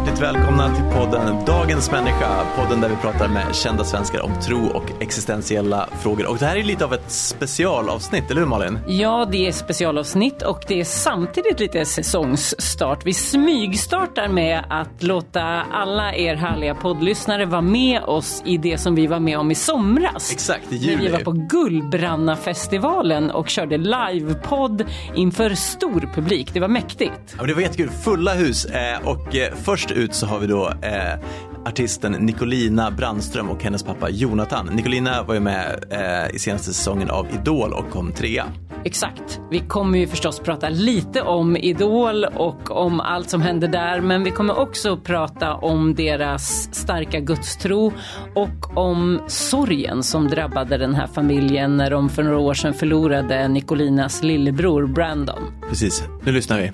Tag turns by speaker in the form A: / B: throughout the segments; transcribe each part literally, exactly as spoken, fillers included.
A: Hjärtligt välkomna till podden Dagens människa, podden där vi pratar med kända svenskar om tro och existentiella frågor. Och det här är lite av ett specialavsnitt, eller hur Malin?
B: Ja, det är specialavsnitt och det är samtidigt lite säsongsstart. Vi smygstartar med att låta alla er härliga poddlyssnare vara med oss i det som vi var med om i somras.
A: Exakt, i juli.
B: När vi var på Gullbrannafestivalen och körde livepodd inför stor publik. Det var mäktigt.
A: Ja, men det var jättekul, fulla hus. Eh, och eh, först ut så har vi då eh, artisten Nicolina Brandström och hennes pappa Jonathan. Nicolina var ju med eh, i senaste säsongen av Idol och kom trea.
B: Exakt. Vi kommer ju förstås prata lite om Idol och om allt som händer där. Men vi kommer också prata om deras starka gudstro och om sorgen som drabbade den här familjen när de för några år sedan förlorade Nicolinas lillebror Brandon.
A: Precis, nu lyssnar vi.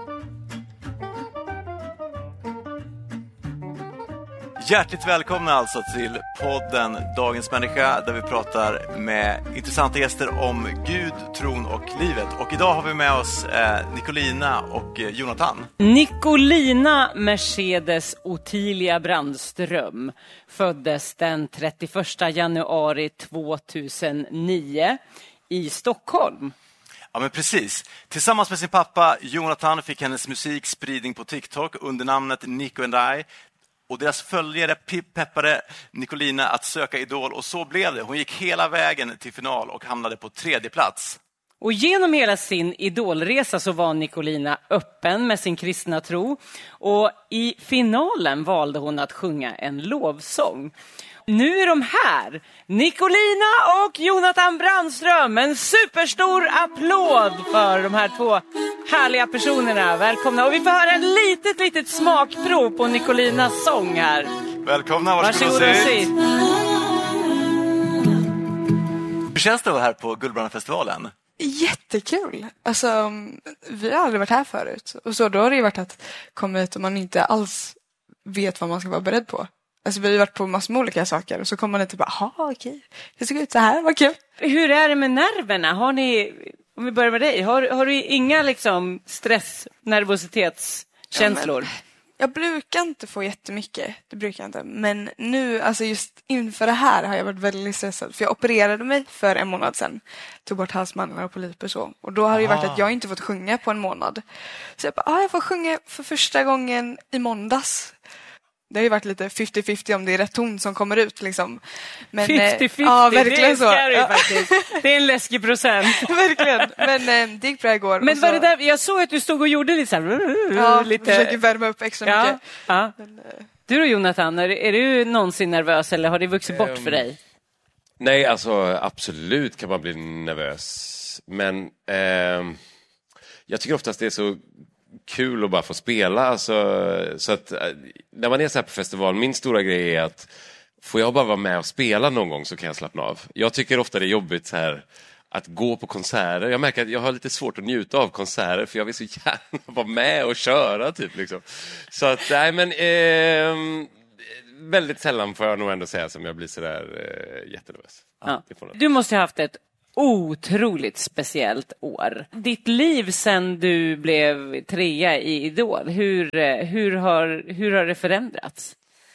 A: Hjärtligt välkomna alltså till podden Dagens människa där vi pratar med intressanta gäster om Gud, tron och livet. Och idag har vi med oss eh, Nicolina och eh, Jonathan.
B: Nicolina Mercedes Ottilia Brandström föddes den trettioförsta januari tvåtusennio i Stockholm.
A: Ja, men precis. Tillsammans med sin pappa Jonathan fick hennes musik spridning på TikTok under namnet Nico and I. Och deras följare peppade Nicolina att söka Idol och så blev det. Hon gick hela vägen till final och hamnade på tredje plats.
B: Och genom hela sin idolresa så var Nicolina öppen med sin kristna tro. Och i finalen valde hon att sjunga en lovsång. Nu är de här, Nicolina och Jonathan Brandström. En superstor applåd för de här två härliga personerna. Välkomna. Och vi får höra ett litet, litet smakprov på Nicolinas sång här.
A: Välkomna, varsågod och se. Hur känns det att vara här på Gullbrannafestivalen?
C: Jättekul. Alltså, vi har aldrig varit här förut. Och så då har det ju varit att komma hit och man inte alls vet vad man ska vara beredd på. Alltså vi har ju varit på massor med olika saker och så kommer man inte bara, jaha okej, det såg ut så här, vad kul.
B: Hur är det med nerverna? Har ni, om vi börjar med dig, har, har du inga liksom stress, nervositetskänslor?
C: Ja, men, jag brukar inte få jättemycket, det brukar jag inte. Men nu, alltså just inför det här har jag varit väldigt stressad. För jag opererade mig för en månad sedan. Tog bort halsmandlar och polyper och så. Och då har det ju varit att jag inte fått sjunga på en månad. Så jag bara, ah, jag får sjunga för första gången i måndags. Det har ju varit lite femtio femtio om det är rätt ton som kommer ut liksom. Men
B: femtio femtio,
C: ja, verkligen
B: det är
C: så.
B: scary,
C: Ja.
B: faktiskt. Det är en läskig procent.
C: Verkligen. Men eh, det gick bra igår.
B: Men
C: så...
B: var det där, jag såg att du stod och gjorde lite så här,
C: ja,
B: lite
C: försöker värma upp extra
B: ja,
C: mycket.
B: Ja.
C: Men, eh...
B: Du då Jonathan, är, är du någonsin nervös eller har det vuxit bort
D: um,
B: för dig?
D: Nej, alltså absolut kan man bli nervös. Men eh, jag tycker oftast det är så kul att bara få spela. Alltså, så att när man är så här på festival, min stora grej är att får jag bara vara med och spela någon gång så kan jag slappna av. Jag tycker ofta det är jobbigt så här att gå på konserter. Jag märker att jag har lite svårt att njuta av konserter för jag vill så gärna vara med och köra typ liksom. Så att nej men eh, väldigt sällan får jag nog ändå säga som jag blir så där eh, jättenervös.
B: Ja. Du måste ha haft ett otroligt speciellt år. Ditt liv sen du blev trea i Idol, hur, hur, har, hur har det förändrats?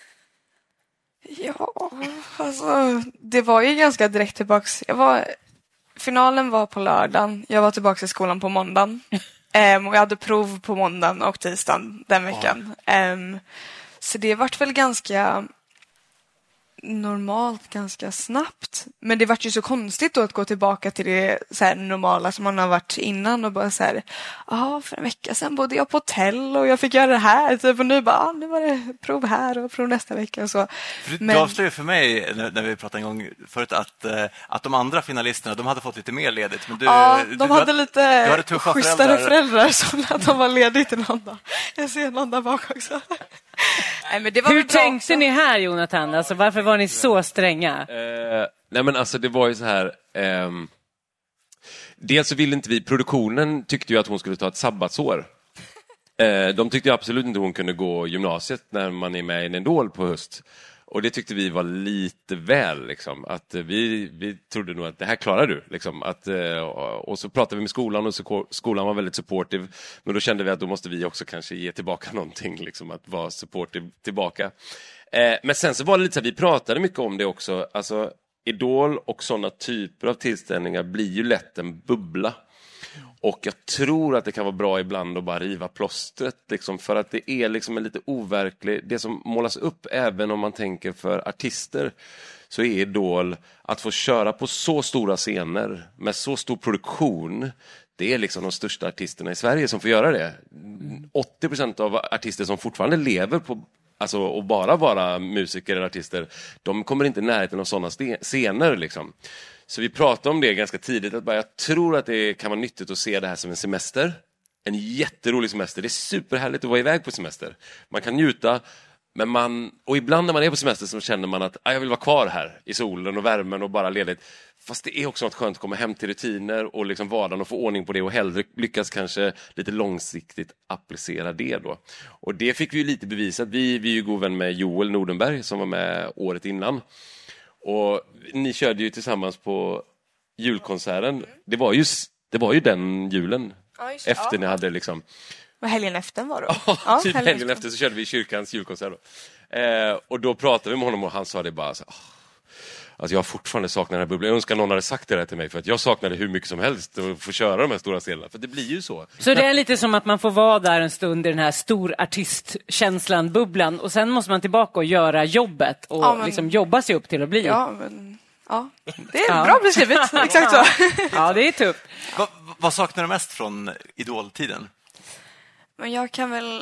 C: Ja, alltså det var ju ganska direkt tillbaks. Jag var, finalen var på lördagen. Jag var tillbaka i skolan på måndagen. um, och jag hade prov på måndagen och tisdagen den veckan. Um, så det vart väl ganska normalt ganska snabbt. Men det var ju så konstigt då att gå tillbaka till det så här normala som man har varit innan och bara så här, ja för en vecka sedan bodde jag på hotell och jag fick göra det här typ, och nu bara, ah, nu var det prov här och prov nästa vecka och så.
A: För
C: Men...
A: Du avslöjade för mig när, när vi pratade en gång förut att, uh, att de andra finalisterna, de hade fått lite mer ledigt. Men du,
C: ja,
A: du,
C: de
A: du,
C: hade lite
A: du hade tuffa
C: schysstare
A: föräldrar.
C: föräldrar som att de var ledigt till någon dag. Jag ser någon där bak också. Nej, men det var
B: hur
C: bra
B: tänkte
C: också.
B: ni här Jonathan? Alltså, varför var ni så stränga?
D: Eh, nej men alltså det var ju så här eh, dels så ville inte vi, produktionen tyckte ju att hon skulle ta ett sabbatsår. Eh, de tyckte ju absolut inte hon kunde gå gymnasiet när man är med i en Idol på höst. Och det tyckte vi var lite väl. Liksom. Att vi, vi trodde nog att det här klarar du. Liksom. Att, och så pratade vi med skolan och så, skolan var väldigt supportive. Men då kände vi att då måste vi också kanske ge tillbaka någonting. Liksom, att vara supportive tillbaka. Eh, men sen så var det lite så här, vi pratade mycket om det också. Alltså Idol och sådana typer av tillställningar blir ju lätt en bubbla. Och jag tror att det kan vara bra ibland att bara riva plåstret. Liksom, för att det är liksom en lite overklig... Det som målas upp, även om man tänker för artister, så är Idol att få köra på så stora scener med så stor produktion. Det är liksom de största artisterna i Sverige som får göra det. åttio procent av artister som fortfarande lever på... Alltså, och bara vara musiker eller artister, de kommer inte i närheten av sådana scener. Liksom. Så vi pratade om det ganska tidigt. Att bara, jag tror att det kan vara nyttigt att se det här som en semester. En jätterolig semester. Det är superhärligt att vara iväg på semester. Man kan njuta. Men man, och ibland när man är på semester så känner man att ah, jag vill vara kvar här i solen och värmen och bara ledigt. Fast det är också något skönt att komma hem till rutiner och liksom vardagen och få ordning på det och hellre lyckas kanske lite långsiktigt applicera det då. Och det fick vi ju lite bevisat. Vi, vi är ju god vän med Joel Nordenberg som var med året innan. Och ni körde ju tillsammans på julkonserten. Det var ju, det var ju den julen
C: Ja, just,
D: efter
C: ja.
D: ni hade liksom...
C: Och helgen efter var det.
D: Ja,
C: Ja,
D: typ
C: helgen
D: helgen efter så körde vi kyrkans julkonsert då. Eh, och då pratade vi med honom och han sa det bara så, oh, alltså jag har fortfarande saknat den här bubblan. Jag önskar någon hade sagt det här till mig för att jag saknade hur mycket som helst att få köra de här stora scenerna. För det blir ju så.
B: Så det är lite som att man får vara där en stund i den här stor artistkänslan, bubblan, och sen måste man tillbaka och göra jobbet och
C: ja, men...
B: liksom jobba sig upp till att bli.
C: Ja, men... Ja, det är
B: ja.
C: bra beskrivet. Exakt så.
B: Ja, det är tufft.
A: Va, vad saknar du mest från idoltiden?
C: Men jag kan väl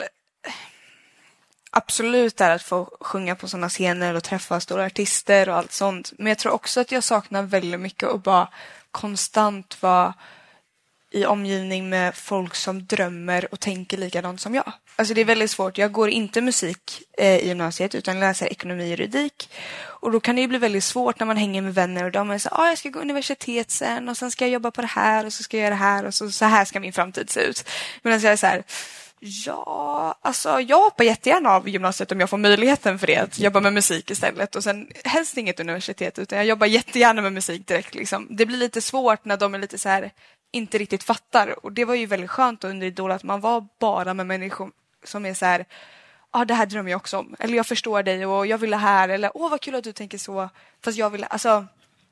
C: absolut är att få sjunga på sådana scener och träffa stora artister och allt sånt. Men jag tror också att jag saknar väldigt mycket att bara konstant vara i omgivning med folk som drömmer och tänker likadant som jag. Alltså det är väldigt svårt. Jag går inte musik eh, i gymnasiet utan läser ekonomi och juridik. Och då kan det ju bli väldigt svårt när man hänger med vänner och de är så ah, jag ska gå universitet sen och sen ska jag jobba på det här och så ska jag göra det här och så, så här ska min framtid se ut. Medan jag är så här, ja, alltså jag hoppar jättegärna av gymnasiet om jag får möjligheten för det, att jobba med musik istället. Och sen helst inget universitet utan jag jobbar jättegärna med musik direkt. Liksom. Det blir lite svårt när de är lite så här, inte riktigt fattar. Och det var ju väldigt skönt under Idol att man var bara med människor som är så här, ja ah, det här drömmer jag också om. Eller jag förstår dig och jag vill det här. Eller åh vad kul att du tänker så. Fast jag vill, alltså...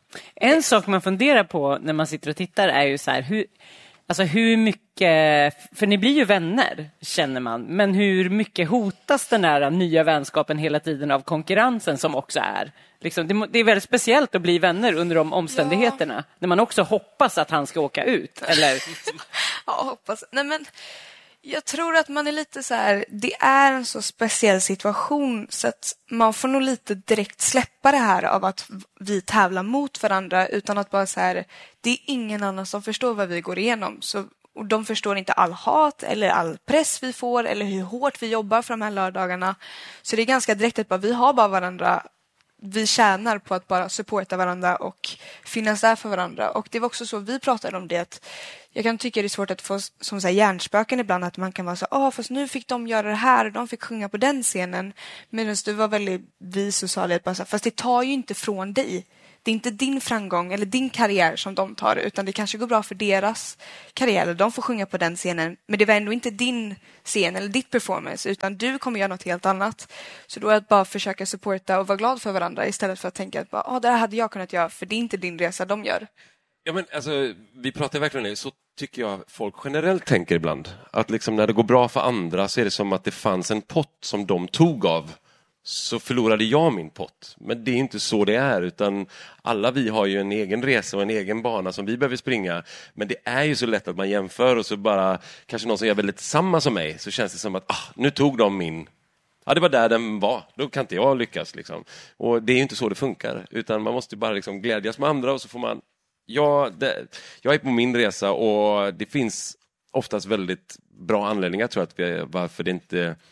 B: En sak man funderar på när man sitter och tittar är ju så här, hur... Alltså hur mycket, för ni blir ju vänner känner man, men hur mycket hotas den här nya vänskapen hela tiden av konkurrensen som också är? Liksom, det, det är väldigt speciellt att bli vänner under de omständigheterna, ja. När man också hoppas att han ska åka ut, eller?
C: Ja, hoppas. Nej men, jag tror att man är lite så här, det är en så speciell situation så att man får nog lite direkt släppa det här av att vi tävlar mot varandra utan att bara så här, det är ingen annan som förstår vad vi går igenom. Så, och de förstår inte all hat eller all press vi får eller hur hårt vi jobbar för de här lördagarna. Så det är ganska direkt att bara, vi har bara varandra. Vi tjänar på att bara supporta varandra och finnas där för varandra. Och det var också så vi pratade om det. Att jag kan tycka det är svårt att få som så här hjärnspöken ibland. Att man kan vara så åh fast nu fick de göra det här och de fick sjunga på den scenen. Medan du var väldigt vis och sa det bara så här, fast det tar ju inte från dig. Det är inte din framgång eller din karriär som de tar utan det kanske går bra för deras karriär. De får sjunga på den scenen men det var ändå inte din scen eller ditt performance utan du kommer göra något helt annat. Så då är det att bara försöka supporta och vara glad för varandra istället för att tänka att bara, ah, det här hade jag kunnat göra för det är inte din resa de gör.
D: Ja, men alltså, vi pratar verkligen det. Så tycker jag folk generellt tänker ibland. Att liksom när det går bra för andra så är det som att det fanns en pott som de tog av. Så förlorade jag min pott. Men det är inte så det är. Utan alla vi har ju en egen resa och en egen bana som vi behöver springa. Men det är ju så lätt att man jämför och så bara kanske någon som gör väldigt samma som mig. Så känns det som att ah, nu tog de min... Ja, det var där den var. Då kan inte jag lyckas. Liksom. Och det är ju inte så det funkar. Utan man måste bara liksom glädjas med andra och så får man... Ja, det, jag är på min resa och det finns oftast väldigt bra anledningar tror jag att vi, varför det inte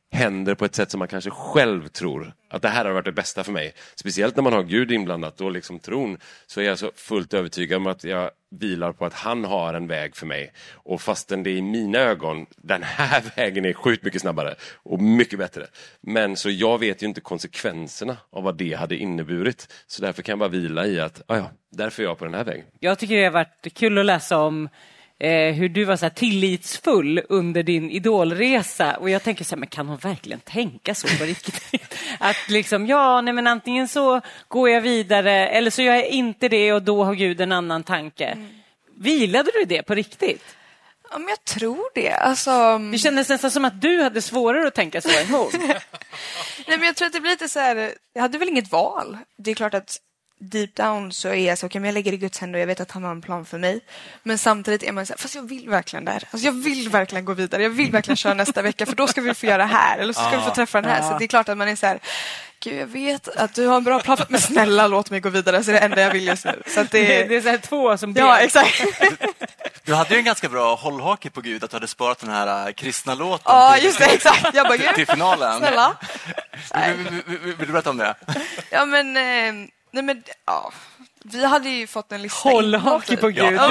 D: händer på ett sätt som man kanske själv tror att det här har varit det bästa för mig. Speciellt när man har Gud inblandat och liksom tron, så är jag så fullt övertygad om att jag vilar på att han har en väg för mig. Och fastän det i mina ögon, den här vägen är sjukt mycket snabbare och mycket bättre. Men så jag vet ju inte konsekvenserna av vad det hade inneburit. Så därför kan jag bara vila i att, ah ja, därför är jag på den här vägen.
B: Jag tycker det har varit kul att läsa om Eh, hur du var så här tillitsfull under din idolresa, och jag tänker så här, men kan hon verkligen tänka så på riktigt? Att liksom, ja, nej men antingen så går jag vidare eller så gör jag inte det och då har Gud en annan tanke. Mm. Vilade du det på riktigt?
C: Ja, men jag tror det. Alltså...
B: Det kändes nästan som att du hade svårare att tänka så än hon.
C: Nej, men jag tror att det blir lite så här, jag hade väl inget val. Det är klart att deep down så är jag så, okej, men jag lägger i Guds händer och jag vet att han har en plan för mig. Men samtidigt är man så här, fast jag vill verkligen där. Alltså jag vill verkligen gå vidare. Jag vill verkligen köra nästa vecka, för då ska vi få göra det här. Eller så ska ah, vi få träffa den här. Ah. Så det är klart att man är så här, gud, jag vet att du har en bra plan, men snälla låt mig gå vidare, så det är det enda jag vill just nu. Så att det...
B: det är så här två som
C: ber. Ja, exakt.
A: Du hade ju en ganska bra hållhake på Gud att du hade sparat den här kristna låten.
C: Ja,
A: till,
C: just det, exakt. Jag bara,
A: till finalen.
C: Snälla.
A: Vill, vill, vill du berätta om det?
C: Ja, men... Eh, nej, men... Ja... Vi hade ju fått en lista.
B: Hållhake på Gud.
A: Ja,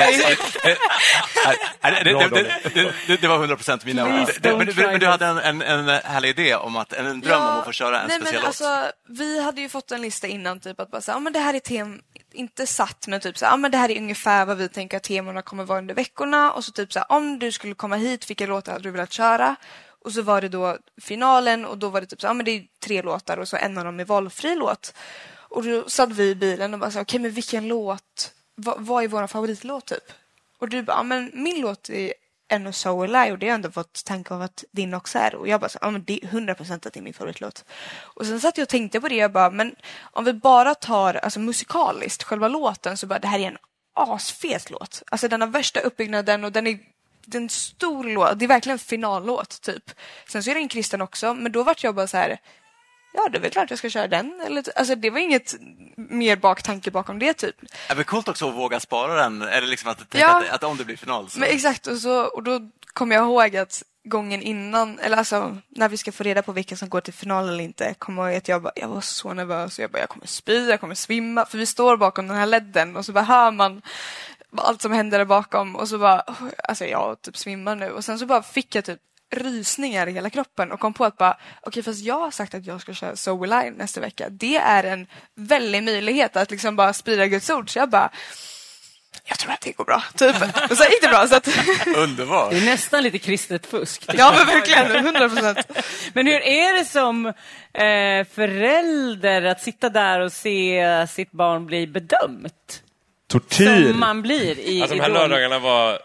A: det var hundra procent mina ord. Men, men du hade en, en, en härlig idé om att en dröm ja, om att få köra en nej, speciell
C: men
A: låt.
C: Alltså, vi hade ju fått en lista innan typ att bara säga, ja men det här är tem inte satt, men typ så ja men det här är ungefär vad vi tänker att temorna kommer vara under veckorna, och så typ så här, om du skulle komma hit, vilka låtar hade du velat köra? Och så var det då finalen, och då var det typ så ja men det är tre låtar och så en av dem är valfri låt. Och då satt vi i bilen och bara så, okej, okay, men vilken låt, vad, vad är vår favoritlåt typ? Och du bara, ja, men min låt är Ännu So Alive, och det har ändå fått tanke av att din också är. Och jag bara, så, ja men det är hundra procent att det är min favoritlåt. Och sen satt jag och tänkte på det, jag bara, men om vi bara tar alltså musikaliskt, själva låten, så bara, det här är en asfet låt. Alltså den har värsta uppbyggnaden och den är en stor låt, det är verkligen en finallåt typ. Sen så är det en kristen också, men då vart jag bara så här, ja, det är väl klart jag ska köra den. Eller, alltså, det var inget mer baktanke bakom det typ.
A: Det är väl coolt också att våga spara den. Eller liksom att tänka
C: ja,
A: att, att om det blir final så...
C: Men exakt, och, så, och då kommer jag ihåg att gången innan, eller alltså när vi ska få reda på vilka som går till final eller inte, kommer jag ihåg att jag, bara, jag var så nervös. Jag bara, jag kommer spy, jag kommer svimma. För vi står bakom den här ledden och så bara hör man allt som händer där bakom. Och så bara, alltså jag typ svimmar nu. Och sen så bara fick jag typ rysningar i hela kroppen och kom på att bara, okej, okay, fast jag har sagt att jag ska köra So Will I nästa vecka. Det är en väldig möjlighet att liksom bara sprida Guds ord. Så jag bara, jag tror att det går bra, typ. Och så gick det bra. Så att...
A: Underbart.
B: Det är nästan lite kristet fusk.
C: Ja, men verkligen, hundra procent.
B: Men hur är det som eh, förälder att sitta där och se sitt barn bli bedömt?
E: Tortyr.
B: Som man blir i
D: alltså, de här lördagarna var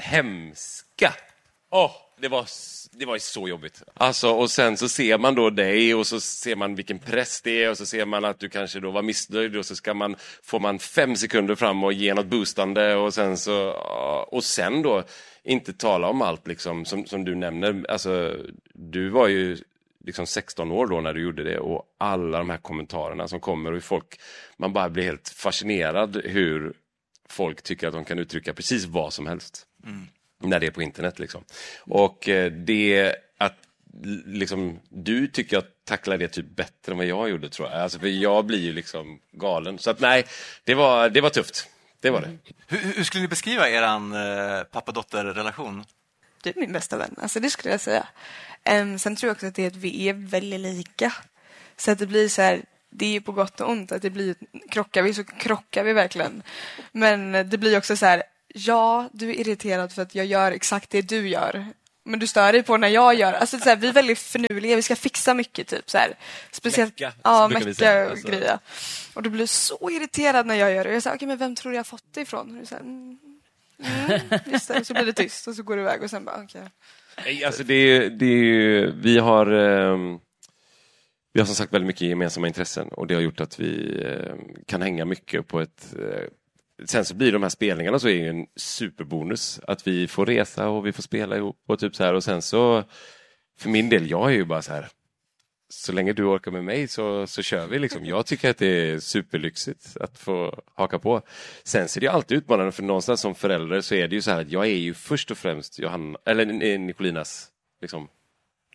D: hemska. Åh, oh, det var det var så jobbigt. Alltså, och sen så ser man då dig och så ser man vilken press det är och så ser man att du kanske då var missnöjd och så ska man får man fem sekunder fram och ge något boostande och sen så och sen då inte tala om allt liksom som som du nämner. Alltså, du var ju liksom sexton år då när du gjorde det, och alla de här kommentarerna som kommer och hur folk, man bara blir helt fascinerad hur folk tycker att de kan uttrycka precis vad som helst. Mm. När det är på internet liksom. Och eh, det att liksom du tycker jag tacklar det typ bättre än vad jag gjorde, tror jag. Alltså, för jag blir ju liksom galen. Så att nej, det var, det var tufft. Det var det. Mm.
A: Hur, hur skulle ni beskriva eran eh, pappa-dotter-relation?
C: Du är min bästa vän, alltså det skulle jag säga. Um, sen tror jag också att det är att vi är väldigt lika. Så att det blir så här, det är ju på gott och ont att det blir, krockar vi så krockar vi verkligen. Men det blir också så här, ja, du är irriterad för att jag gör exakt det du gör. Men du stör dig på när jag gör. Alltså så här, vi är väldigt förnuliga, vi ska fixa mycket typ så här. Speciellt
D: mecka,
C: ja, mecka alltså. Grejer. Och du blir så irriterad när jag gör det. Och jag säger, okej, okay, men vem tror du jag har fått det ifrån? Och du säger, mm, mm, just det. Så blir det tyst och så går du iväg och sen bara, okej.
D: Okay. Alltså det är, det är, vi har um, vi har som sagt väldigt mycket gemensamma intressen och det har gjort att vi um, kan hänga mycket på ett uh, sen så blir de här spelningarna så är det en superbonus att vi får resa och vi får spela ihop och typ så här, och sen så för min del, jag är ju bara så här, så länge du orkar med mig så, så kör vi liksom. Jag tycker att det är superlyxigt att få haka på. Sen så är det ju alltid utmanande, för någonstans som förälder så är det ju så här att jag är ju först och främst Johanna, eller Nicolinas liksom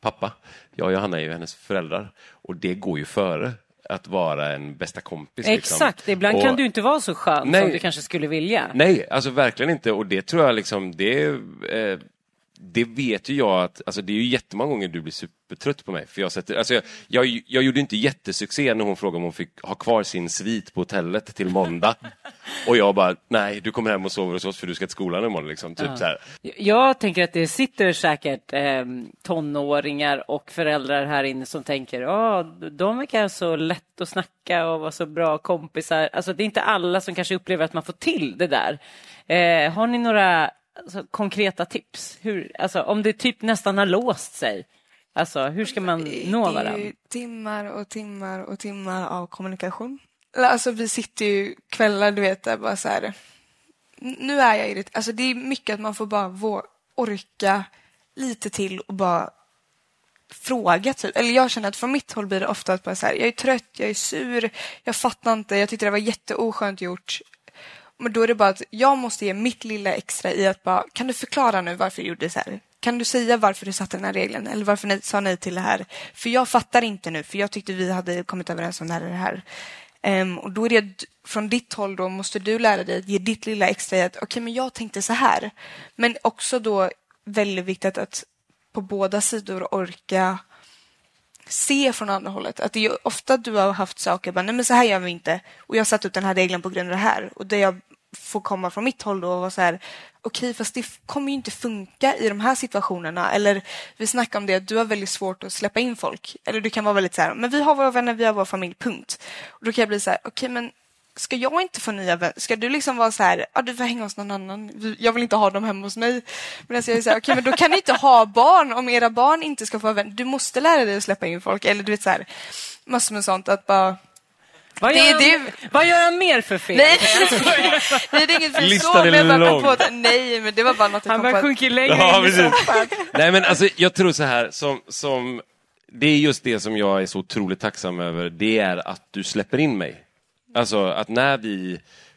D: pappa. Jag och Johanna är ju hennes föräldrar. Och det går ju före att vara en bästa kompis.
B: Exakt,
D: liksom.
B: ibland
D: och,
B: kan du inte vara så skön
D: nej,
B: som du kanske skulle vilja.
D: Nej, alltså verkligen inte. Och det tror jag liksom, det eh, det vet ju jag att, alltså det är ju jättemånga gånger du blir supertrött på mig. För jag, sätter, alltså jag, jag, jag gjorde inte jättesuccé när hon frågade om hon fick ha kvar sin svit på hotellet till måndag. Och jag bara, nej, du kommer hem och sover hos oss för du ska till skolan imorgon. Liksom, typ
B: Ja.
D: så här.
B: Jag tänker att det sitter säkert eh, tonåringar och föräldrar här inne som tänker, ja, de verkar så lätt att snacka och vara så bra kompisar. Alltså det är inte alla som kanske upplever att man får till det där. Eh, har ni några alltså, konkreta tips? Hur, alltså, om det typ nästan har låst sig, alltså, hur ska man nå varandra?
C: Det är ju timmar och timmar och timmar av kommunikation. Alltså vi sitter ju kvällar, du vet, där bara så här. Nu är jag irriterad. Alltså det är mycket att man får bara vå- orka lite till och bara fråga typ. Eller jag känner att från mitt håll blir det ofta att bara så här, jag är trött, jag är sur, jag fattar inte, jag tyckte det var jätteoskönt gjort. Men då är det bara att jag måste ge mitt lilla extra i att bara, kan du förklara nu varför du gjorde så här? Kan du säga varför du satte den här regeln? Eller varför ni sa nej till det här? För jag fattar inte nu, för jag tyckte vi hade kommit överens om det här och det här. Um, och då är det från ditt håll då måste du lära dig att ge ditt lilla extra i att okej, okay, men jag tänkte så här. Men också då väldigt viktigt att på båda sidor orka se från andra hållet. Att det är ju ofta du har haft saker bara, nej men så här gör vi inte. Och jag har satt ut den här regeln på grund av det här. Och det jag får komma från mitt håll då och vara så här, okej, okay, fast det kommer ju inte funka i de här situationerna. Eller vi snackar om det att du har väldigt svårt att släppa in folk. Eller du kan vara väldigt så här, men vi har våra vänner, vi har vår familj, punkt. Och då kan jag bli så här, okej, okay, men ska jag inte få nya vänner? Ska du liksom vara så här, ja, du får hänga hos någon annan. Jag vill inte ha dem hemma hos mig. Men jag säger så här, okej, okay, men då kan ni inte ha barn om era barn inte ska få vänner. Du måste lära dig att släppa in folk. Eller du vet så här, massor med sånt att bara...
B: Vad gör,
C: det,
B: han,
C: det...
B: vad gör han mer för fel?
C: Nej, nej, det är inget för så, men jag bara kom på att, nej, men det var bara något jag
B: han
C: kom på.
B: Han sjunker längre
D: ja,
B: in i soffan.
D: Nej, men alltså, jag tror så här, som, som, det är just det som jag är så otroligt tacksam över, det är att du släpper in mig. Alltså, att när vi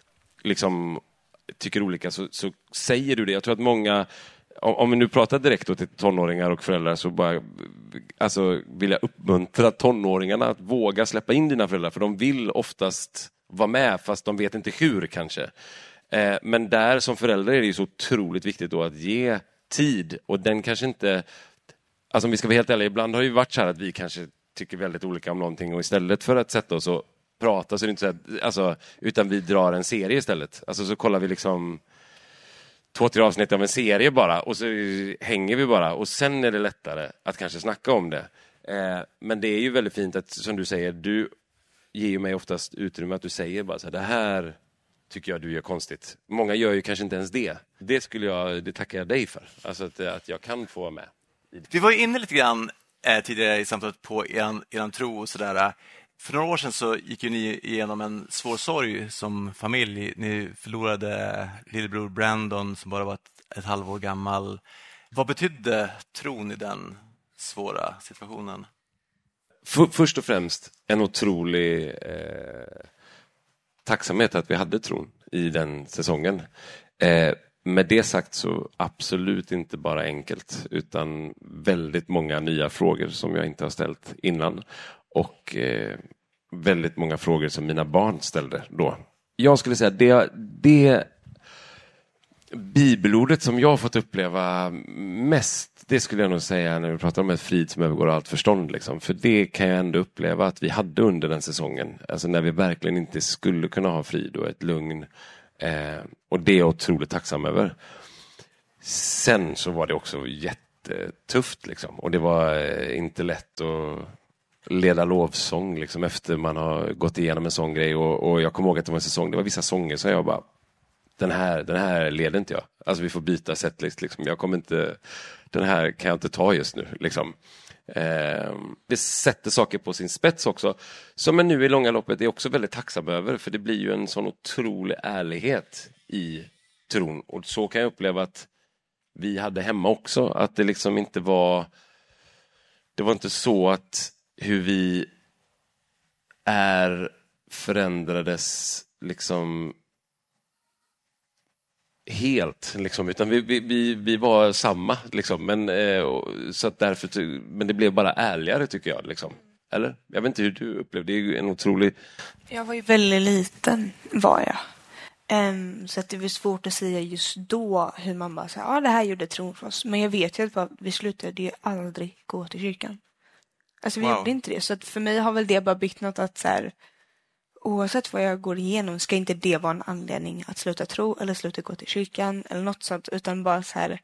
D: liksom tycker olika så, så säger du det. Jag tror att många, om, om vi nu pratar direkt då till tonåringar och föräldrar, så bara, alltså, vill jag uppmuntra tonåringarna att våga släppa in dina föräldrar, för de vill oftast vara med fast de vet inte hur kanske. Eh, men där som förälder är det ju så otroligt viktigt då att ge tid, och den kanske inte, alltså om vi ska vara helt ärliga, ibland har ju varit så här att vi kanske tycker väldigt olika om någonting, och istället för att sätta oss och prata så är det inte så här, alltså, utan vi drar en serie istället. Alltså så kollar vi liksom två, tre avsnitt av en serie bara, och så hänger vi bara, och sen är det lättare att kanske snacka om det. Eh, men det är ju väldigt fint att, som du säger, du ger ju mig oftast utrymme att du säger bara så här, det här tycker jag du gör konstigt. Många gör ju kanske inte ens det. Det skulle jag, det tackar jag dig för. Alltså att, att jag kan få vara med.
A: Vi var ju inne lite grann eh, tidigare i samtalet på eran, eran tro och sådär. För några år sedan så gick ju ni igenom en svår sorg som familj. Ni förlorade lillebror Brandon som bara var ett, ett halvår gammal. Vad betydde tron i den svåra situationen?
D: För, först och främst en otrolig eh, tacksamhet att vi hade tron i den säsongen. Eh, med det sagt så absolut inte bara enkelt, utan väldigt många nya frågor som jag inte har ställt innan. Och eh, väldigt många frågor som mina barn ställde då. Jag skulle säga det, det bibelordet som jag har fått uppleva mest, det skulle jag nog säga när vi pratar om ett frid som övergår allt förstånd. Liksom. För det kan jag ändå uppleva att vi hade under den säsongen. Alltså när vi verkligen inte skulle kunna ha frid och ett lugn. Eh, och det är jag otroligt tacksam över. Sen så var det också jättetufft. Liksom. Och det var eh, inte lätt att leda lovsång liksom, efter man har gått igenom en sån grej. Och, och jag kommer ihåg att det var en säsong, det var vissa sånger som jag bara, den här, den här leder inte jag. Alltså vi får byta setlist liksom. Jag kommer inte, den här kan jag inte ta just nu liksom. Eh, det sätter saker på sin spets också. Som är nu i långa loppet är också väldigt tacksam över. För det blir ju en sån otrolig ärlighet i tron. Och så kan jag uppleva att vi hade hemma också. Att det liksom inte var, det var inte så att hur vi är förändrades liksom helt, liksom, utan vi, vi, vi, vi var samma. Liksom, men, eh, och, så att därför, men det blev bara ärligare tycker jag. Liksom. Eller? Jag vet inte hur du upplevde det. Det är ju en otrolig...
C: Jag var ju väldigt liten, var jag. Um, så att det var svårt att säga just då hur man bara sa, ja ah, det här gjorde tron för oss. Men jag vet ju att vi slutade ju aldrig gå till kyrkan. Alltså vi wow. gjorde inte det. Så att för mig har väl det bara byggt något att så här, oavsett vad jag går igenom ska inte det vara en anledning att sluta tro eller sluta gå till kyrkan eller något sånt. Utan bara så här,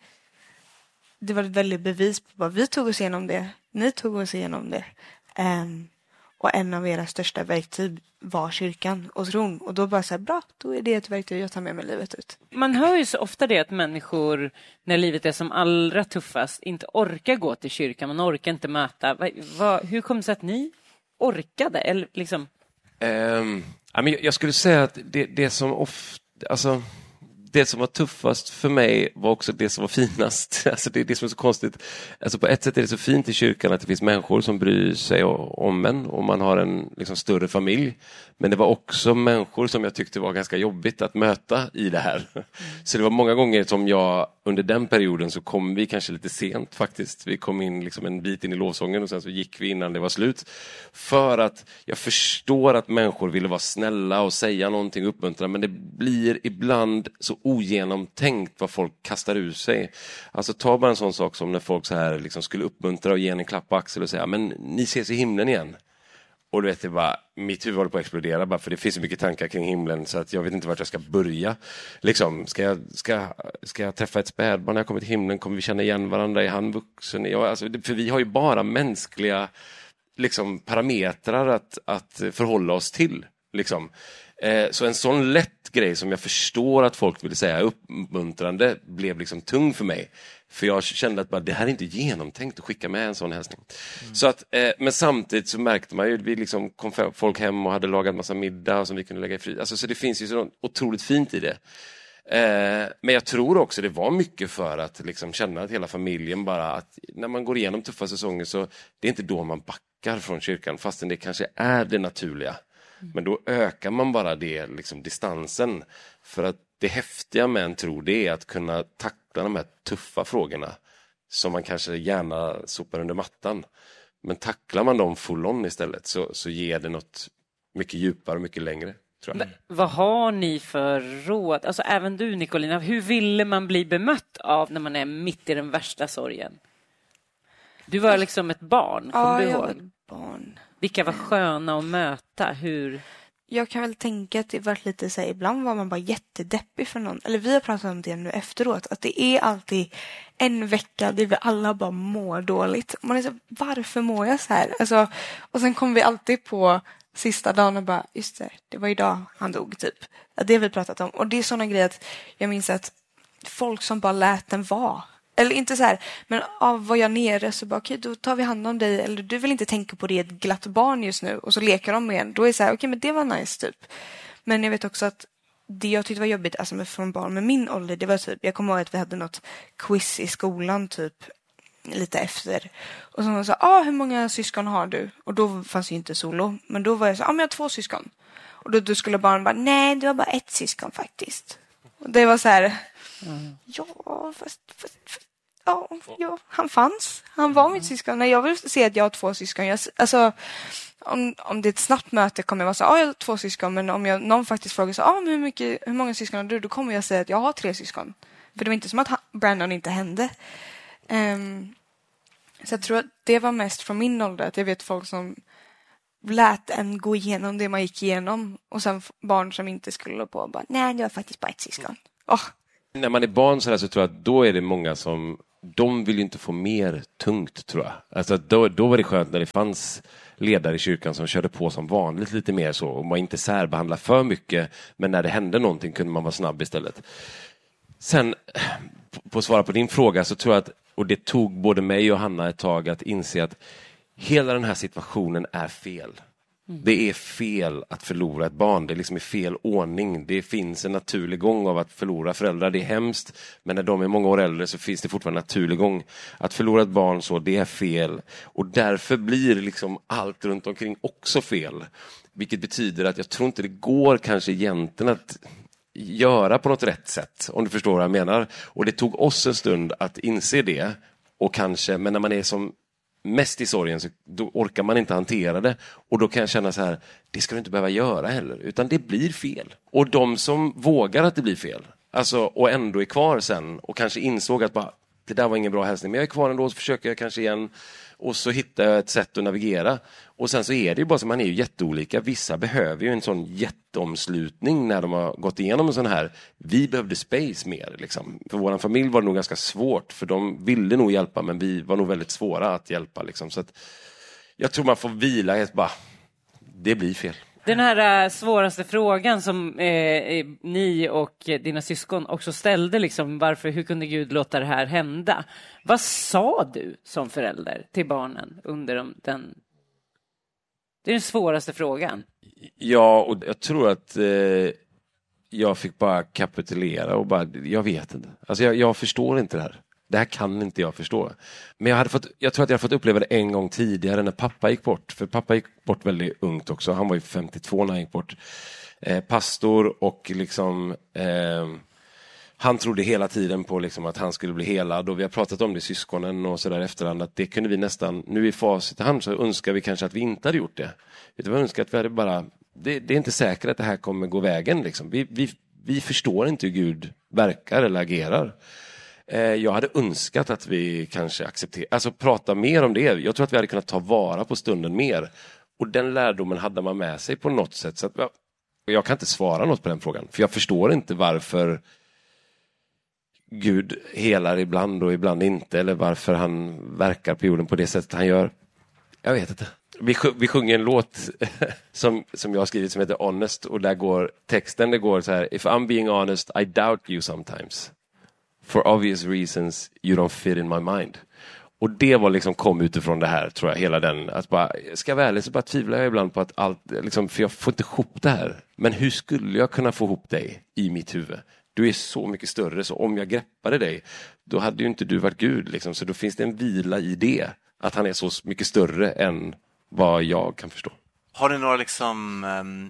C: det var ett väldigt bevis på vad vi tog oss igenom det. Ni tog oss igenom det. Um, och en av era största verktyg var kyrkan och tron. Och då bara så här, bra, då är det ett verktyg jag tar med mig livet ut.
B: Man hör ju så ofta det att människor, när livet är som allra tuffast, inte orkar gå till kyrkan. Man orkar inte möta. Va, va, hur kom det sig att ni orkade? Eller liksom...
D: Um, jag skulle säga att det, det som ofta... Alltså... Det som var tuffast för mig var också det som var finast. Alltså det är det som är så konstigt. Alltså på ett sätt är det så fint i kyrkan att det finns människor som bryr sig om en och man har en liksom större familj. Men det var också människor som jag tyckte var ganska jobbigt att möta i det här. Mm. Så det var många gånger som jag under den perioden så kom vi kanske lite sent faktiskt. Vi kom in liksom en bit in i lovsången och sen så gick vi innan det var slut. För att jag förstår att människor ville vara snälla och säga någonting uppmuntrande, men det blir ibland så ogenomtänkt vad folk kastar ur sig. Alltså ta bara en sån sak som när folk så här liksom skulle uppmuntra och ge en klapp på axel och säga, men ni ses i himlen igen. Och du vet, det bara, mitt huvud håller på att explodera bara för det finns så mycket tankar kring himlen så att jag vet inte vart jag ska börja. Liksom, ska jag, ska, ska jag träffa ett spädbarn när jag kommer till himlen? Kommer vi känna igen varandra? Är han vuxen? Ja, alltså, för vi har ju bara mänskliga liksom, parametrar att, att förhålla oss till. Liksom. Eh, så en sån lätt grej som jag förstår att folk vill säga uppmuntrande blev liksom tung för mig. För jag kände att bara, det här är inte genomtänkt att skicka med en sån hälsning. Mm. Så att, eh, men samtidigt så märkte man ju, vi liksom kom folk hem och hade lagat massa middag som vi kunde lägga i fri. Alltså, så det finns ju så otroligt fint i det. Eh, men jag tror också det var mycket för att liksom känna att hela familjen bara, att när man går igenom tuffa säsonger så det är inte då man backar från kyrkan, fastän det kanske är det naturliga. Mm. Men då ökar man bara det, liksom, distansen. För att det häftiga med en tro, det är att kunna tackla de här tuffa frågorna som man kanske gärna sopar under mattan. Men tacklar man dem full on istället så, så ger det något mycket djupare och mycket längre. Tror jag.
B: Vad har ni för råd? Alltså även du, Nicolina, hur ville man bli bemött av när man är mitt i den värsta sorgen? Du var liksom ett barn, kom
C: ja,
B: du
C: jag
B: ihåg?
C: var ett barn.
B: Vilka var sköna att möta? Hur...
C: Jag kan väl tänka att det varit lite så här, ibland var man bara jättedeppig för någon. Eller vi har pratat om det nu efteråt. Att det är alltid en vecka där vi alla bara mår dåligt. Man är så, varför mår jag så här? Alltså, och sen kommer vi alltid på sista dagen och bara, just det, det var idag han dog typ. Ja, det har vi pratat om. Och det är såna grejer att jag minns att folk som bara lät den vara. Eller inte så här, men av var jag nere så bara, okej, okay, då tar vi hand om dig. Eller du vill inte tänka på det, ett glatt barn just nu. Och så leker de med en. Då är det så här, okej, okay, men det var nice typ. Men jag vet också att det jag tyckte var jobbigt, alltså med från barn med min ålder, det var typ, jag kommer ihåg att vi hade något quiz i skolan typ, lite efter. Och så var så, ah, hur många syskon har du? Och då fanns ju inte solo. Men då var jag så, ah, men jag har två syskon. Och då, då skulle barn bara, nej, du har bara ett syskon faktiskt. Och det var så här, mm. ja, fast, fast, fast ja, ja, han fanns. Han var mm. mitt syskon. Nej, jag vill se att jag har två syskon. Jag, alltså, om, om det är ett snabbt möte kommer jag vara så, ja, jag har två syskon. Men om jag, någon faktiskt frågar så, ah, men hur, mycket, hur många syskon har du? Då kommer jag säga att jag har tre syskon. För det var inte som att han, Brandon inte hände. Um, så jag tror att det var mest från min ålder. Att jag vet folk som lät en gå igenom det man gick igenom. Och sen barn som inte skulle på och bara, nej, du har faktiskt bara ett syskon. Oh.
D: När man är barn så, där, så tror jag att då är det många som, de vill ju inte få mer tungt, tror jag. Alltså då, då var det skönt när det fanns ledare i kyrkan som körde på som vanligt lite mer så. Och man inte särbehandla för mycket, men när det hände någonting kunde man vara snabb istället. Sen, på att svara på din fråga, så tror jag att, och det tog både mig och Hanna ett tag att inse att hela den här situationen är fel. Mm. Det är fel att förlora ett barn. Det är liksom i fel ordning. Det finns en naturlig gång av att förlora föräldrar. Det är hemskt, men när de är många år äldre så finns det fortfarande en naturlig gång. Att förlora ett barn så, det är fel. Och därför blir liksom allt runt omkring också fel. Vilket betyder att jag tror inte det går kanske egentligen att göra på något rätt sätt, om du förstår vad jag menar. Och det tog oss en stund att inse det, och kanske, men när man är som mest i sorgen så då orkar man inte hantera det, och då kan jag känna så här, det ska du inte behöva göra heller, utan det blir fel. Och de som vågar att det blir fel, alltså, och ändå är kvar sen och kanske insåg att bara, det där var ingen bra hälsning, men jag är kvar ändå, så försöker jag kanske igen. Och så hittar jag ett sätt att navigera. Och sen så är det ju bara så, man är ju jätteolika. Vissa behöver ju en sån jätteomslutning när de har gått igenom en sån här. Vi behövde space mer. Liksom. För vår familj var det nog ganska svårt. För de ville nog hjälpa, men vi var nog väldigt svåra att hjälpa. Liksom. Så att jag tror man får vila helt bara, det blir fel.
B: Den här äh, svåraste frågan som eh, ni och eh, dina syskon också ställde, liksom, varför, hur kunde Gud låta det här hända? Vad sa du som förälder till barnen under de, den... Det är den svåraste frågan.
D: Ja, och jag tror att eh, jag fick bara kapitulera och bara, jag vet inte. Alltså jag, jag förstår inte det här. Det här kan inte jag förstå. Men jag, hade fått, jag tror att jag hade fått uppleva det en gång tidigare när pappa gick bort. För pappa gick bort väldigt ungt också. Han var ju femtiotvå när han gick bort. Eh, pastor och liksom... Eh, han trodde hela tiden på liksom att han skulle bli helad. Och vi har pratat om det, syskonen och sådär efterhand. Att det kunde vi nästan... Nu i facit i hand så önskar vi kanske att vi inte hade gjort det. Utan vi önskar att vi hade bara... Det, det är inte säkert att det här kommer gå vägen. Liksom. Vi, vi, vi förstår inte hur Gud verkar eller agerar. Jag hade önskat att vi kanske accepterar, alltså prata mer om det. Jag tror att vi hade kunnat ta vara på stunden mer. Och den lärdomen hade man med sig på något sätt. Så att jag, jag kan inte svara något på den frågan. För jag förstår inte varför Gud helar ibland och ibland inte. Eller varför han verkar på jorden på det sättet han gör. Jag vet inte. Vi, vi sjunger en låt som, som jag har skrivit som heter Honest. Och där går texten, det går så här: If I'm being honest, I doubt you sometimes. For obvious reasons you don't fit in my mind. Och det var liksom kom utifrån det här, tror jag, hela den, att bara, ska jag vara ärlig så bara tvivlar jag ibland på att allt, liksom, för jag får inte ihop det här. Men hur skulle jag kunna få ihop dig i mitt huvud? Du är så mycket större, så om jag greppade dig, då hade ju inte du varit Gud, liksom. Så då finns det en vila i det, att han är så mycket större än vad jag kan förstå.
A: Har ni några liksom... Um...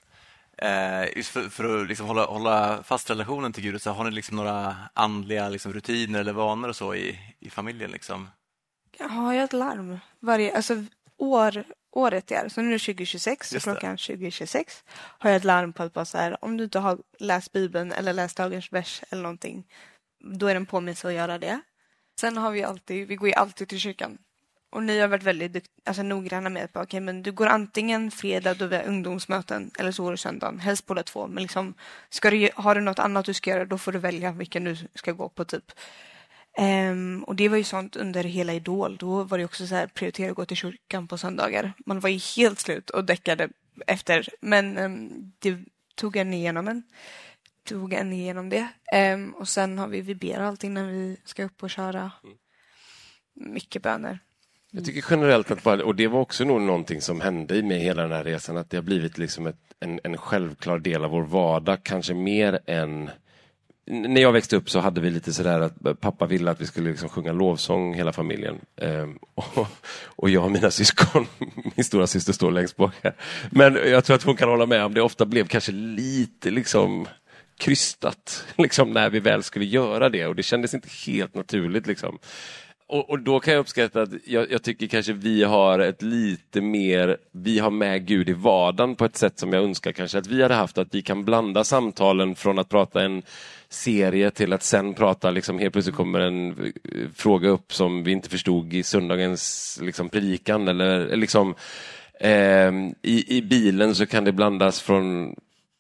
A: Eh, just för, för att liksom hålla, hålla fast relationen till Gud, så har ni liksom några andliga liksom rutiner eller vanor och så i, i familjen? Liksom?
C: Jag har ju ett larm varje, alltså år, året är, så nu är det tjugo tjugosex, så klockan tjugo tjugosex har jag ett larm på att bara så här, om du inte har läst Bibeln eller läst dagens vers eller någonting, då är den påminnelse att göra det. Sen har vi alltid, vi går ju alltid till kyrkan. Och ni har varit väldigt dukt, alltså, noggranna med att okay, men du går antingen fredag då vi har ungdomsmöten eller så går det söndagen. Helst båda två. Men liksom, ska du, har du något annat du ska göra, då får du välja vilken du ska gå på typ. Um, och det var ju sånt under hela Idol. Då var det också så här, prioritera att gå till kyrkan på söndagar. Man var ju helt slut och däckade efter. Men um, det tog en igenom en. Tog en igenom det. Um, och sen har vi, vi ber alltid när vi ska upp och köra. Mycket böner.
D: Jag tycker generellt att bara, och det var också nog någonting som hände i mig hela den här resan, att det har blivit liksom ett, en, en självklar del av vår vardag, kanske mer än... När jag växte upp så hade vi lite sådär att pappa ville att vi skulle liksom sjunga lovsång hela familjen. Ehm, och, och jag och mina syskon, min stora syster står längst bak här. Men jag tror att hon kan hålla med om det ofta blev kanske lite liksom krystat liksom, när vi väl skulle göra det. Och det kändes inte helt naturligt liksom. Och, och då kan jag uppskatta att jag, jag tycker kanske vi har ett lite mer, vi har med Gud i vardagen på ett sätt som jag önskar kanske att vi hade haft, att vi kan blanda samtalen från att prata en serie till att sen prata, liksom helt plötsligt kommer en fråga upp som vi inte förstod i söndagens liksom predikan, eller liksom eh, i, i bilen så kan det blandas från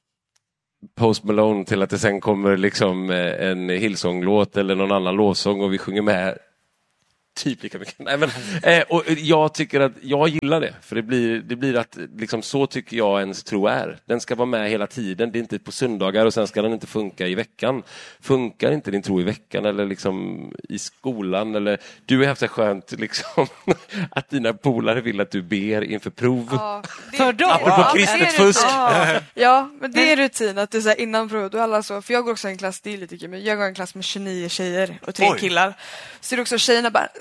D: Post Malone till att det sen kommer liksom en Hillsong-låt eller någon annan lovsång och vi sjunger med typ lika mycket. Nej, men, eh, och jag tycker att jag gillar det, för det blir, det blir att liksom, så tycker jag ens tro är. Den ska vara med hela tiden, det är inte på söndagar och sen ska den inte funka i veckan. Funkar inte din tro i veckan eller liksom i skolan, eller du har haft det skönt liksom att dina polare vill att du ber inför prov.
C: Ja, det,
B: för dem.
D: Apropå
C: ja,
D: kristet fusk.
C: Ja, ja, men det är rutin att det är så här innan prov, då alla så, för jag går också en klass, det är lite kul, men jag går en klass med tjugonio tjejer och tre
A: Oj.
C: killar. Så det är också tjejerna bara,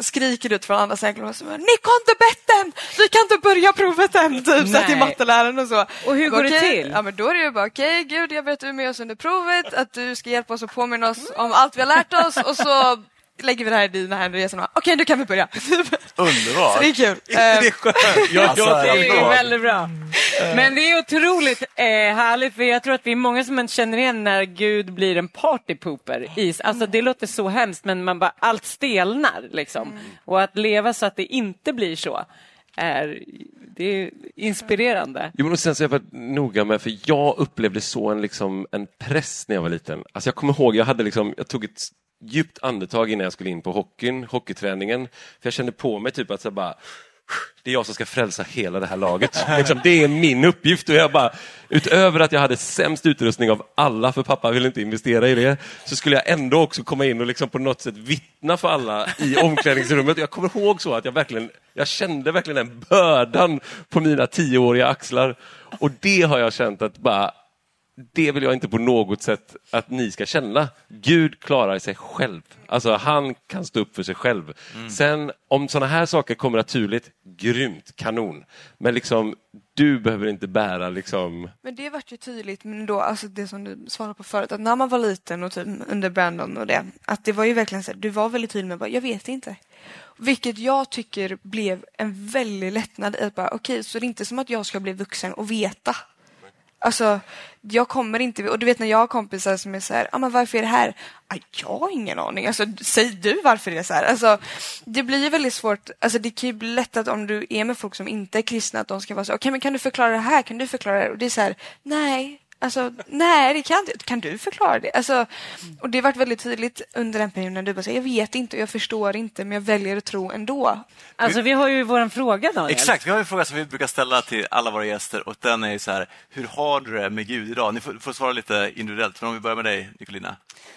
C: skriker ut från andra sängklossar som ni kan inte betten, vi kan inte börja provet än, typ så till matteläraren och så.
B: Och hur går
C: okay.
B: det till?
C: Ja, men då är det ju bara okej, okay, Gud, jag vet att du är med oss under provet, att du ska hjälpa oss och påminna oss om allt vi har lärt oss och så lägger vi det här i dina händer och säger okej, okay, nu kan vi börja.
A: Underbart.
C: Så det är kul.
D: Inte det är skönt. Jag,
A: Alltså,
D: jag,
B: Det är väldigt bra. Men det är otroligt eh, härligt, för jag tror att vi är många som känner igen när Gud blir en partypooper. I, alltså det låter så hemskt, men man bara, allt stelnar liksom. Mm. Och att leva så att det inte blir så är, det är inspirerande.
D: Jo, men och sen så är jag varit noga med, för jag upplevde så en, liksom, en press när jag var liten. Alltså jag kommer ihåg, jag hade liksom, jag tog ett djupt andetag innan jag skulle in på hockeyn, hockeyträningen. För jag kände på mig typ att så bara, det är jag som ska frälsa hela det här laget. Liksom, det är min uppgift. Och jag bara, utöver att jag hade sämst utrustning av alla, för pappa ville inte investera i det, så skulle jag ändå också komma in och liksom på något sätt vittna för alla i omklädningsrummet. Jag kommer ihåg så att jag verkligen, jag kände verkligen den bördan på mina tioåriga axlar. Och det har jag känt att bara, det vill jag inte på något sätt att ni ska känna. Gud klarar sig själv. Alltså han kan stå upp för sig själv. Mm. Sen om såna här saker kommer naturligt, grymt, kanon. Men liksom, du behöver inte bära liksom...
C: Men det vart ju tydligt, men då, alltså det som du svarade på förut, att när man var liten och typ under Brandon och det, att det var ju verkligen så, du var väldigt tydlig med bara, jag vet inte. Vilket jag tycker blev en väldigt lättnad i att bara, okej, okay, så det är inte som att jag ska bli vuxen och veta. Alltså, jag kommer inte... Och du vet när jag har kompisar som är så här, ah, men varför är det här? Ah, jag har ingen aning. Alltså, säg du varför det är så här. Alltså, det blir ju väldigt svårt. Alltså, det kan ju bli lätt att om du är med folk som inte är kristna, att de ska vara så, okej, okay, men kan du förklara det här? Kan du förklara det här? Och det är så här, nej. Alltså, nej, det kan inte. Kan du förklara det? Alltså, och det har varit väldigt tydligt under den perioden när du bara säger, jag vet inte, jag förstår inte, men jag väljer att tro ändå.
B: Alltså, vi har ju våran fråga, Daniel.
A: Exakt, vi har en fråga som vi brukar ställa till alla våra gäster, och den är så här, hur har du det med Gud idag? Ni får, får svara lite individuellt, men om vi börjar med dig, Nicolina.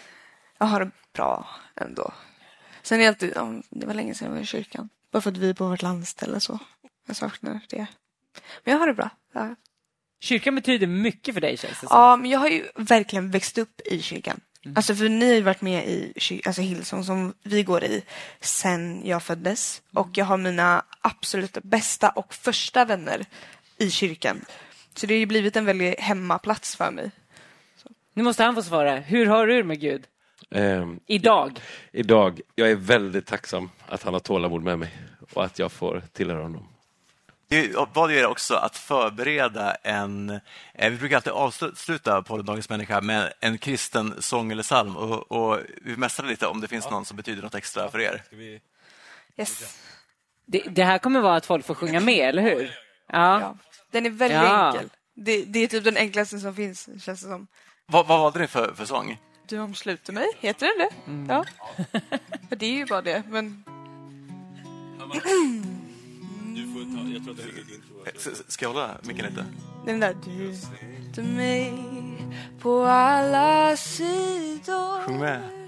C: Jag har det bra ändå. Sen är jag alltid, ja, det var länge sedan jag var i kyrkan. Bara för att vi är på vårt landställe så. Jag saknar det. Men jag har det bra, ja.
B: Kyrkan betyder mycket för dig, känns det som.
C: Ja, men jag har ju verkligen växt upp i kyrkan. Mm. Alltså för ni har ju varit med i kyr- alltså Hillsong som vi går i sen jag föddes. Mm. Och jag har mina absolut bästa och första vänner i kyrkan. Så det har ju blivit en väldigt hemmaplats för mig. Så.
B: Nu måste han få svara. Hur har du det med Gud?
D: Um,
B: idag?
D: Idag. Jag är väldigt tacksam att han har tålamod med mig och att jag får tillhöra honom.
A: Det var det också att förbereda en... Vi brukar alltid avsluta på Dagens människa med en kristen sång eller psalm. Och, och vi mästrar lite om det finns ja. någon som betyder något extra för er.
C: Vi... Yes.
B: Det, det här kommer vara att folk får sjunga med, eller hur? Ja.
C: ja. Den är väldigt ja. enkel. Det, det är typ den enklaste som finns, känns det som.
A: Vad, vad valde ni för, för sång?
C: Du omsluter mig, heter den det? Mm. Ja. För det är ju bara det, men...
D: Du får ta, jag tror att det är din fråga.
A: Ska jag hålla micken lite?
C: Den där, du, du mig på alla sidor.
A: Sjung med.